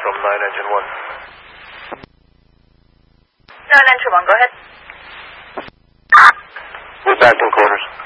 from 9 engine 1. 9 engine 1, go ahead. We're back in quarters.